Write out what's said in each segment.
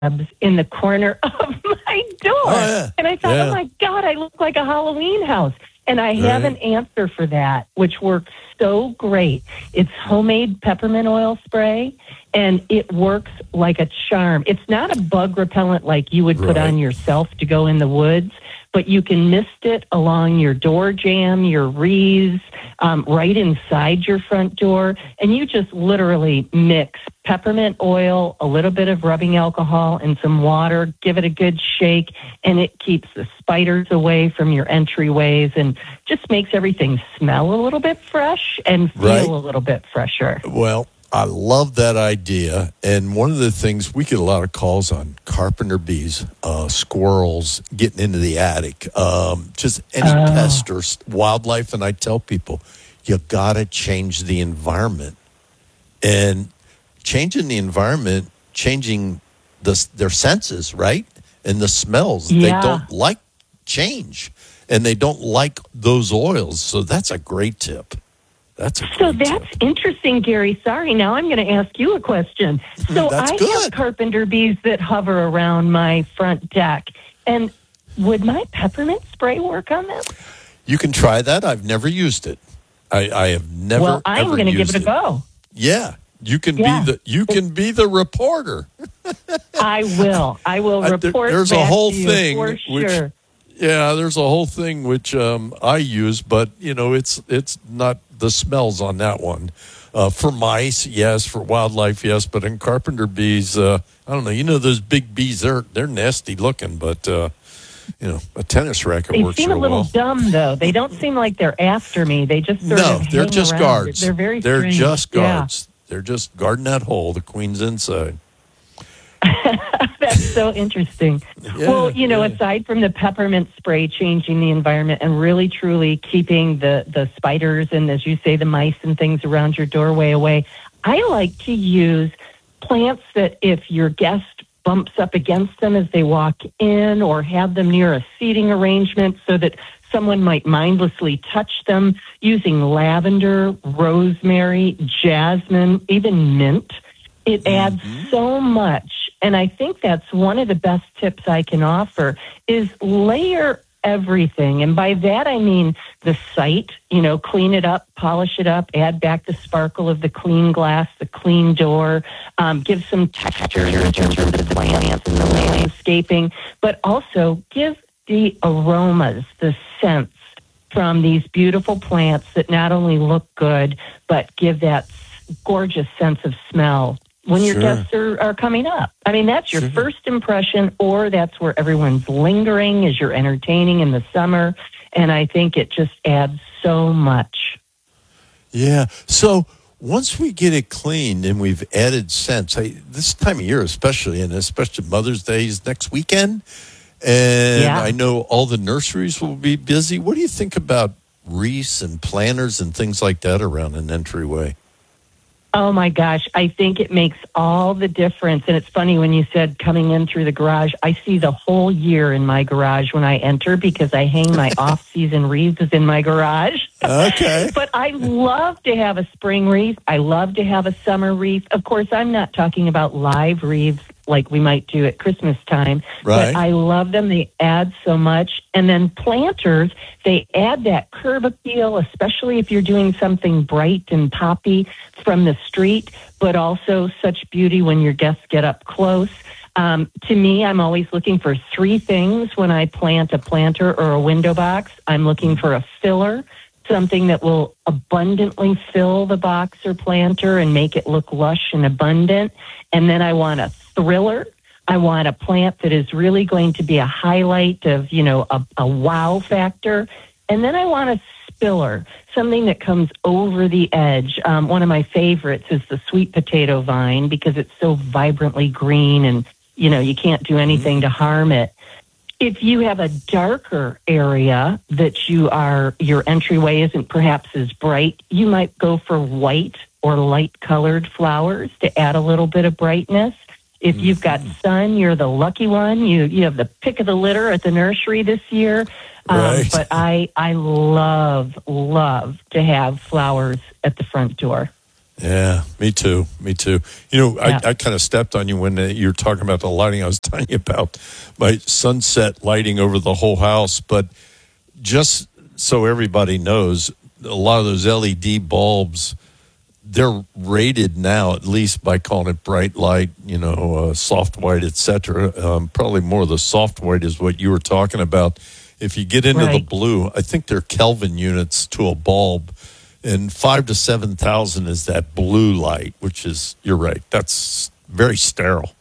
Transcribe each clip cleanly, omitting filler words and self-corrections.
in the corner of my door. Oh, yeah. And I thought, Yeah. oh my God, I look like a Halloween house. And I have an answer for that, which works so great. It's homemade peppermint oil spray, and it works like a charm. It's not a bug repellent like you would put on yourself to go in the woods, but you can mist it along your door jamb, your wreaths, right inside your front door, and you just literally mix peppermint oil, a little bit of rubbing alcohol, and some water. Give it a good shake, and it keeps the spiders away from your entryways and just makes everything smell a little bit fresh and feel a little bit fresher. Well, I love that idea. And one of the things, we get a lot of calls on carpenter bees, squirrels getting into the attic, just any pest or wildlife. And I tell people, you got to change the environment. And changing the environment, changing their senses, right? And the smells. They don't like change. And they don't like those oils. So that's a great tip. That's interesting, Gary. Sorry, now I'm going to ask you a question. So I have carpenter bees that hover around my front deck. And would my peppermint spray work on them? You can try that. I've never used it. I have never. Well, I'm going to give it a go. Yeah, you can be the reporter. I will report. There's a whole thing for sure. Yeah, there's a whole thing which I use, but it's not the smells on that one. For mice, yes. For wildlife, yes. But in carpenter bees, I don't know. Those big bees, they're nasty looking, but a tennis racket works. They seem a little dumb, though. They don't seem like they're after me. They just they're just around. guards. They're very They're strange. just guards. Yeah. They're just guarding that hole. The queen's inside. That's so interesting. Aside from the peppermint spray changing the environment and really truly keeping the spiders and, as you say, the mice and things around your doorway away, I like to use plants that if your guest bumps up against them as they walk in, or have them near a seating arrangement so that someone might mindlessly touch them, using lavender, rosemary, jasmine, even mint. It adds so much. And I think that's one of the best tips I can offer is layer everything. And by that, I mean the site, clean it up, polish it up, add back the sparkle of the clean glass, the clean door, give some texture in terms of the plants and the landscaping, but also give the aromas, the scents from these beautiful plants that not only look good, but give that gorgeous sense of smell when your guests are coming up. I mean, that's your first impression, or that's where everyone's lingering as you're entertaining in the summer. And I think it just adds so much. Yeah. So once we get it cleaned and we've added scents, this time of year especially, and especially Mother's Day is next weekend, and I know all the nurseries will be busy. What do you think about wreaths and planters and things like that around an entryway? Oh, my gosh. I think it makes all the difference. And it's funny when you said coming in through the garage, I see the whole year in my garage when I enter because I hang my off-season wreaths in my garage. Okay. But I love to have a spring wreath. I love to have a summer wreath. Of course, I'm not talking about live wreaths like we might do at Christmas time. Right. But I love them. They add so much. And then planters, they add that curb appeal, especially if you're doing something bright and poppy from the street, but also such beauty when your guests get up close. To me, I'm always looking for three things when I plant a planter or a window box. I'm looking for a filler, something that will abundantly fill the box or planter and make it look lush and abundant. And then I want a thriller. I want a plant that is really going to be a highlight of, a wow factor. And then I want a spiller, something that comes over the edge. One of my favorites is the sweet potato vine because it's so vibrantly green and, you can't do anything to harm it. If you have a darker area that your entryway isn't perhaps as bright, you might go for white or light colored flowers to add a little bit of brightness. If you've got sun, you're the lucky one. You have the pick of the litter at the nursery this year. Right. But I love to have flowers at the front door. Yeah, me too. I kind of stepped on you when you were talking about the lighting. I was telling you about my sunset lighting over the whole house. But just so everybody knows, a lot of those LED bulbs, they're rated now, at least by calling it bright light, soft white, etc. Probably more of the soft white is what you were talking about. If you get into the blue, I think they're Kelvin units to a bulb, and 5,000 to 7,000 is that blue light, which is, you're right, that's very sterile.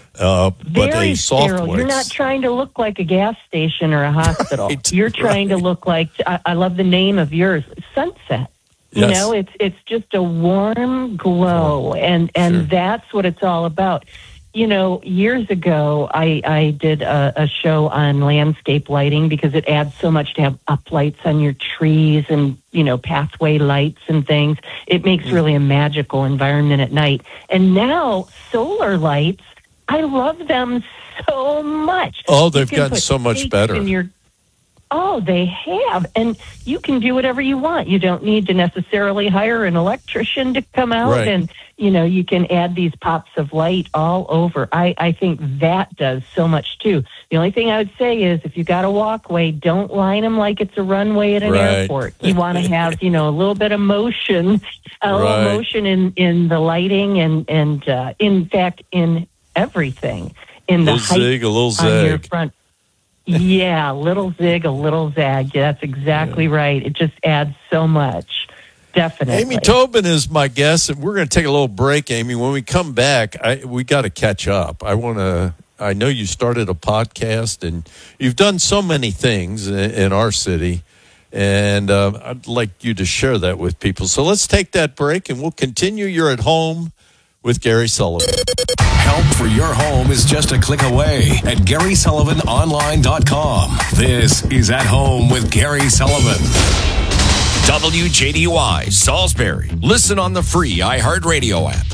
Very sterile. You're not trying to look like a gas station or a hospital. You're trying to look like, I love the name of yours, Sunset. Yes. It's just a warm glow, and that's what it's all about. Years ago, I did a show on landscape lighting because it adds so much to have uplights on your trees and, pathway lights and things. It makes really a magical environment at night. And now solar lights, I love them so much. Oh, they've gotten so much better. Oh, they have. And you can do whatever you want. You don't need to necessarily hire an electrician to come out. Right. And, you can add these pops of light all over. I think that does so much, too. The only thing I would say is if you got a walkway, don't line them like it's a runway at an airport. You want to have, a little bit of motion, little motion in the lighting and in fact, in everything. In the height zig, a little zag. On your front. Yeah, a little zig, a little zag. Yeah, that's exactly right. It just adds so much. Definitely. Amy Tobin is my guest, and we're going to take a little break, Amy. When we come back, we got to catch up. I know you started a podcast, and you've done so many things in our city, and I'd like you to share that with people. So let's take that break, and we'll continue. You're at home with Gary Sullivan. Help for your home is just a click away at GarySullivanOnline.com. This is At Home with Gary Sullivan. WJDY Salisbury. Listen on the free iHeartRadio app.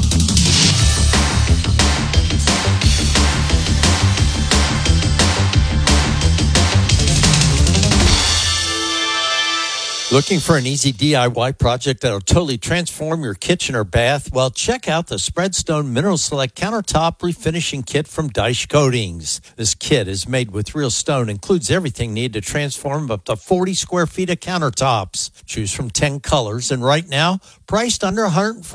Looking for an easy DIY project that'll totally transform your kitchen or bath? Well, check out the Spreadstone Mineral Select Countertop Refinishing Kit from Dyche Coatings. This kit is made with real stone, includes everything needed to transform up to 40 square feet of countertops. Choose from 10 colors, and right now, priced under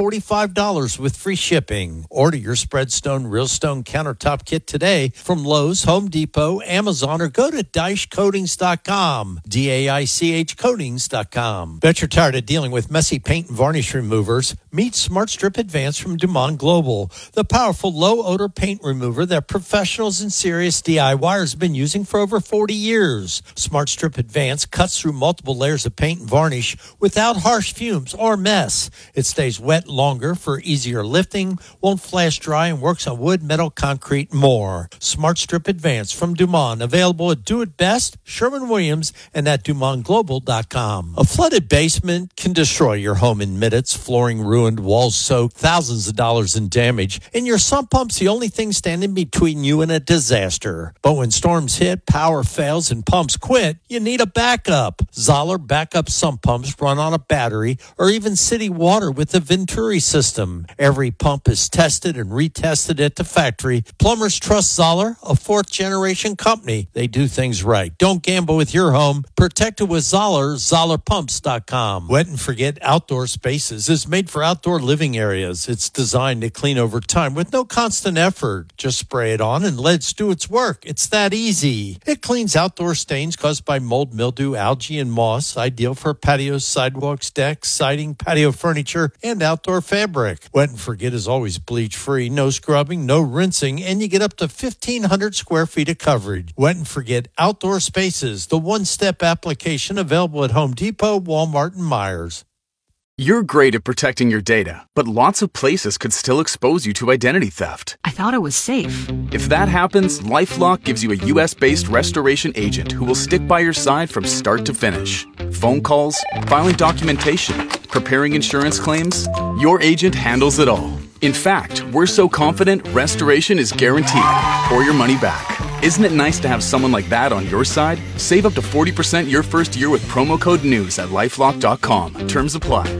$145 with free shipping. Order your Spreadstone Real Stone Countertop Kit today from Lowe's, Home Depot, Amazon, or go to DycheCoatings.com, DAICH Coatings.com. Bet you're tired of dealing with messy paint and varnish removers. Meet Smart Strip Advance from Dumont Global, the powerful low-odor paint remover that professionals and serious DIYers have been using for over 40 years. Smart Strip Advance cuts through multiple layers of paint and varnish without harsh fumes or mess. It stays wet longer for easier lifting, won't flash dry, and works on wood, metal, concrete, and more. Smart Strip Advance from Dumont, available at Do It Best, Sherwin-Williams, and at DumontGlobal.com. A flooded basement can destroy your home in minutes. Flooring ruined, walls soaked, thousands of dollars in damage, and your sump pump's the only thing standing between you and a disaster. But when storms hit, power fails, and pumps quit, you need a backup. Zoller backup sump pumps run on a battery or even city water with the Venturi system. Every pump is tested and retested at the factory. Plumbers trust Zoller, a fourth-generation company. They do things right. Don't gamble with your home. Protect it with Zoller, ZollerPumps.com. Wet and Forget Outdoor Spaces is made for outdoor living areas. It's designed to clean over time with no constant effort. Just spray it on and let it do its work. It's that easy. It cleans outdoor stains caused by mold, mildew, algae, and moss. Ideal for patios, sidewalks, decks, siding, patio furniture, and outdoor fabric. Wet and Forget is always bleach-free, no scrubbing, no rinsing, and you get up to 1,500 square feet of coverage. Wet and Forget Outdoor Spaces, the one-step application available at Home Depot, Walmart, and Myers. You're great at protecting your data, but lots of places could still expose you to identity theft. I thought it was safe. If that happens, LifeLock gives you a U.S.-based restoration agent who will stick by your side from start to finish. Phone calls, filing documentation, preparing insurance claims, your agent handles it all. In fact, we're so confident restoration is guaranteed or your money back. Isn't it nice to have someone like that on your side? Save up to 40% your first year with promo code NEWS at LifeLock.com. Terms apply.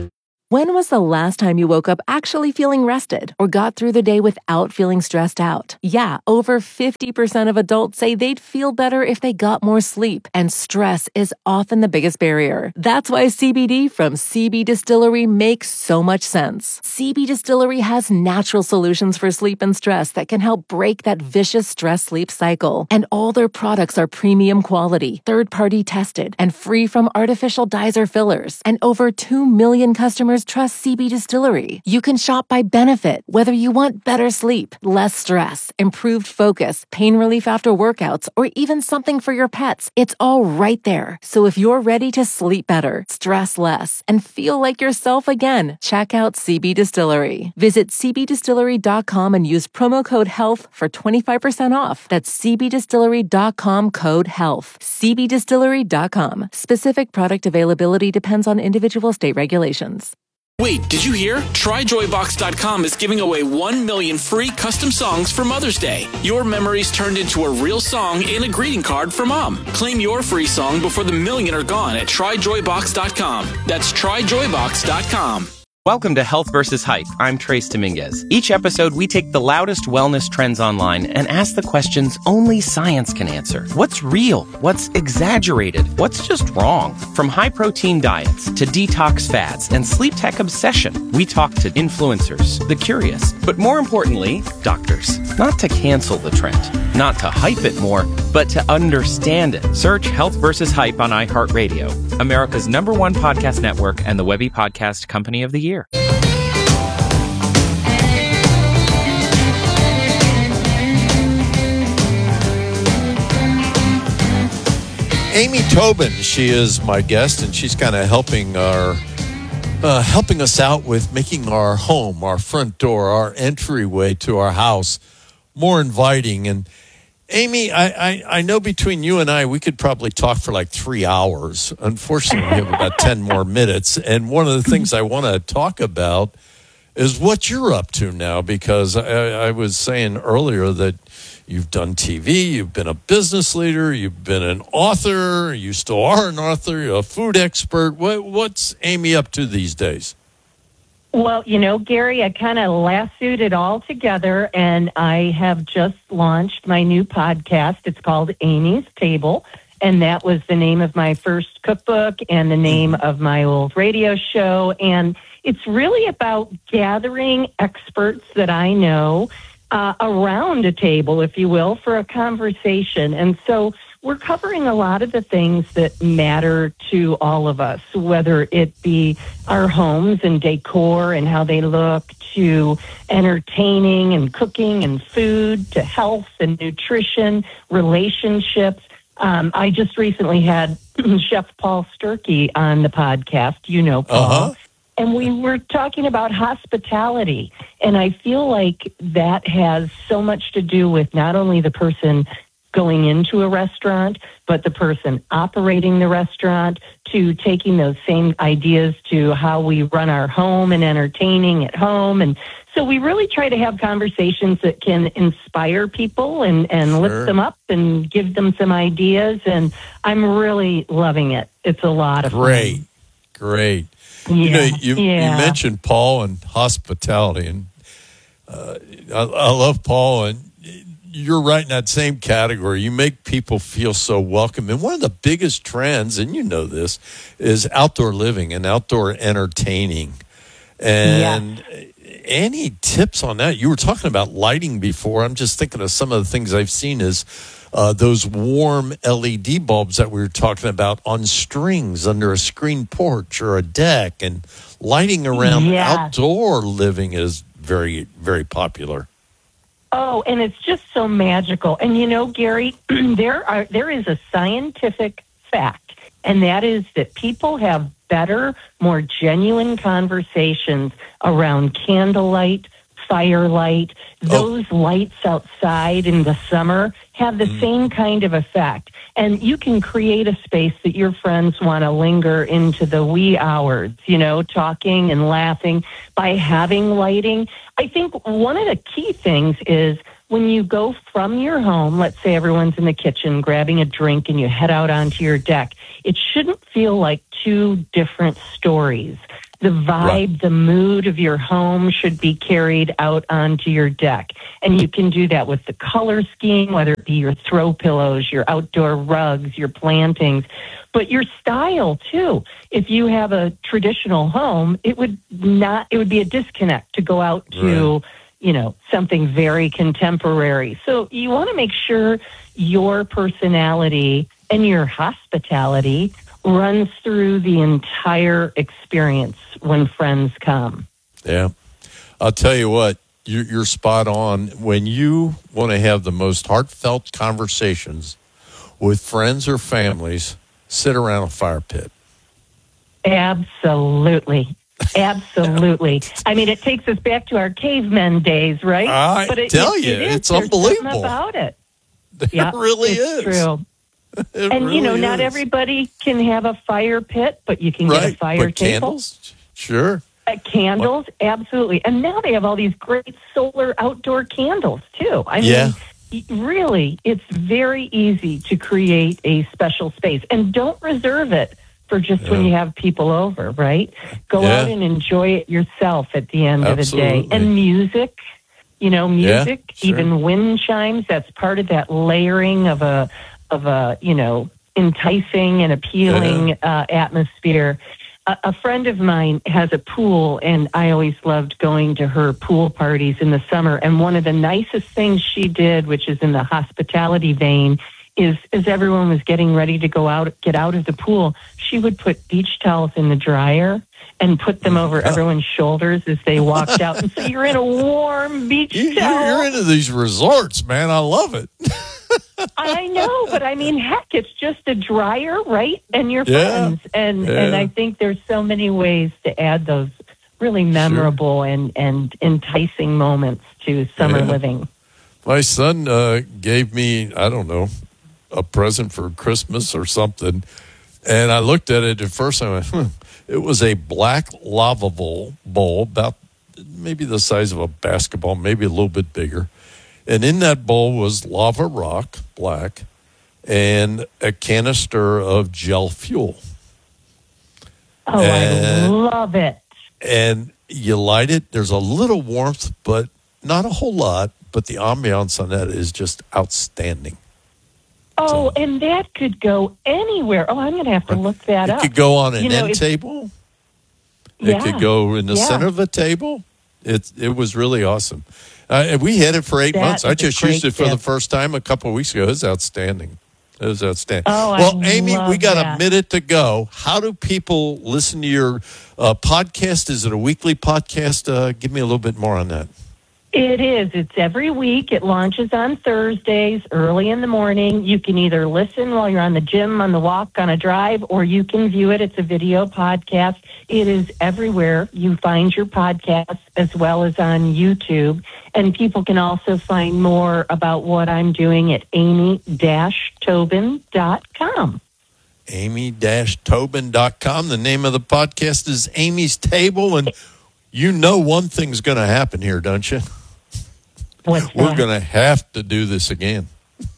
When was the last time you woke up actually feeling rested or got through the day without feeling stressed out? Yeah, over 50% of adults say they'd feel better if they got more sleep, and stress is often the biggest barrier. That's why CBD from CB Distillery makes so much sense. CB Distillery has natural solutions for sleep and stress that can help break that vicious stress-sleep cycle. And all their products are premium quality, third-party tested, and free from artificial dyes or fillers. And over 2 million customers trust CB Distillery. You can shop by benefit, whether you want better sleep, less stress, improved focus, pain relief after workouts, or even something for your pets. It's all right there. So if you're ready to sleep better, stress less, and feel like yourself again, check out CB Distillery. Visit cbdistillery.com and use promo code HEALTH for 25% off. That's cbdistillery.com, code HEALTH. cbdistillery.com. Specific product availability depends on individual state regulations. Wait, did you hear? TryJoyBox.com is giving away 1 million free custom songs for Mother's Day. Your memories turned into a real song and a greeting card for Mom. Claim your free song before the million are gone at TryJoyBox.com. That's TryJoyBox.com. Welcome to Health vs. Hype. I'm Trace Dominguez. Each episode, we take the loudest wellness trends online and ask the questions only science can answer. What's real? What's exaggerated? What's just wrong? From high-protein diets to detox fads and sleep tech obsession, we talk to influencers, the curious, but more importantly, doctors. Not to cancel the trend, not to hype it more, but to understand it. Search Health vs. Hype on iHeartRadio, America's #1 podcast network and the Webby Podcast Company of the Year. Amy Tobin, she is my guest, and she's kind of helping us out with making our home, our front door, our entryway to our house more inviting. And Amy, I know between you and I, we could probably talk for like 3 hours. Unfortunately, we have about 10 more minutes. And one of the things I want to talk about is what you're up to now, because I was saying earlier that you've done TV, you've been a business leader, you've been an author, you still are an author, you're a food expert. What's Amy up to these days? Well, Gary, I kind of lassoed it all together, and I have just launched my new podcast. It's called Amy's Table, and that was the name of my first cookbook and the name of my old radio show. And it's really about gathering experts that I know around a table, if you will, for a conversation. And so we're covering a lot of the things that matter to all of us, whether it be our homes and decor and how they look, to entertaining and cooking and food, to health and nutrition, relationships. I just recently had Chef Paul Sturkey on the podcast, Paul. And we were talking about hospitality. And I feel like that has so much to do with not only the person going into a restaurant, but the person operating the restaurant, to taking those same ideas to how we run our home and entertaining at home. And so we really try to have conversations that can inspire people and lift them up and give them some ideas. And I'm really loving it. It's a lot of fun. Great. Yeah. You mentioned Paul and hospitality, and I love Paul, and you're right in that same category. You make people feel so welcome. And one of the biggest trends, and you know this, is outdoor living and outdoor entertaining. And any tips on that? You were talking about lighting before. I'm just thinking of some of the things I've seen is those warm LED bulbs that we were talking about on strings under a screen porch or a deck. And lighting around outdoor living is very, very popular. Oh, and it's just so magical. And Gary, there is a scientific fact, and that is that people have better, more genuine conversations around candlelight, firelight. Those lights outside in the summer have the same kind of effect. And you can create a space that your friends want to linger into the wee hours, talking and laughing by having lighting. I think one of the key things is when you go from your home, let's say everyone's in the kitchen grabbing a drink and you head out onto your deck, it shouldn't feel like two different stories. The vibe, the mood of your home should be carried out onto your deck. And you can do that with the color scheme, whether it be your throw pillows, your outdoor rugs, your plantings, but your style too. If you have a traditional home, it would be a disconnect to go out to, something very contemporary. So you want to make sure your personality and your hospitality runs through the entire experience when friends come. Yeah. I'll tell you what, you're spot on. When you want to have the most heartfelt conversations with friends or families, sit around a fire pit. Absolutely. Absolutely. I mean, it takes us back to our cavemen days, right? It's unbelievable. About it. It really is. True. Not everybody can have a fire pit, but you can get a fire table. Candles? Sure. Candles, absolutely. And now they have all these great solar outdoor candles, too. I mean, really, it's very easy to create a special space. And don't reserve it for just when you have people over, right? Go out and enjoy it yourself at the end of the day. And music, even wind chimes, that's part of that layering of a enticing and appealing atmosphere. A friend of mine has a pool, and I always loved going to her pool parties in the summer. And one of the nicest things she did, which is in the hospitality vein, is as everyone was getting ready to get out of the pool, she would put beach towels in the dryer and put them over everyone's shoulders as they walked out. And so you're in a warm beach towel. You're into these resorts, man. I love it. I know, but I mean, heck, it's just a dryer, right? And your friends. And I think there's so many ways to add those really memorable and enticing moments to summer living. My son gave me, I don't know, a present for Christmas or something. And I looked at it at first and I went, It was a black lava bowl, about maybe the size of a basketball, maybe a little bit bigger. And in that bowl was lava rock, black, and a canister of gel fuel. Oh, I love it. And you light it. There's a little warmth, but not a whole lot. But the ambiance on that is just outstanding. Oh, and that could go anywhere. Oh, I'm going to have to look that up. It could go on an end table. It could go in the center of a table. It was really awesome. We had it for 8 months. I just used it for the first time a couple of weeks ago. It was outstanding. Oh, well, Amy, we got a minute to go. How do people listen to your podcast? Is it a weekly podcast? Give me a little bit more on that. It is. It's every week. It launches on Thursdays, early in the morning. You can either listen while you're on the gym, on the walk, on a drive, or you can view it. It's a video podcast. It is everywhere you find your podcasts, as well as on YouTube. And people can also find more about what I'm doing at amy-tobin.com. amy-tobin.com. The name of the podcast is Amy's Table, and you know one thing's going to happen here, don't you? What's that? We're going to have to do this again.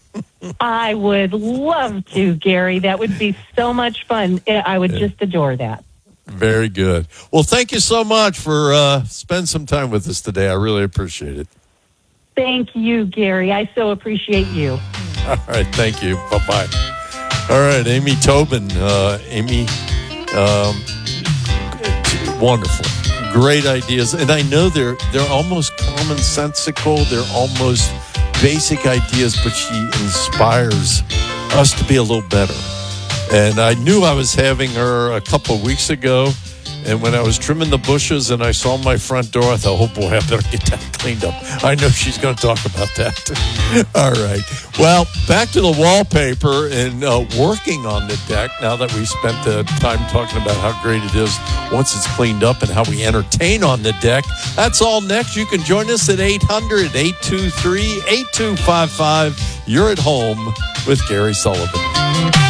I would love to, Gary. That would be so much fun. I would just adore that. Very good. Well, thank you so much for spending some time with us today. I really appreciate it. Thank you, Gary. I so appreciate you. All right. Thank you. Bye-bye. All right. Amy Tobin. Amy, wonderful. Great ideas. And I know they're almost commonsensical. They're almost basic ideas, but she inspires us to be a little better. And I knew I was having her a couple of weeks ago. And when I was trimming the bushes and I saw my front door, I thought, oh, boy, I better get that cleaned up. I know she's going to talk about that. All right. Well, back to the wallpaper and working on the deck now that we spent the time talking about how great it is once it's cleaned up and how we entertain on the deck. That's all next. You can join us at 800-823-8255. You're at home with Gary Sullivan.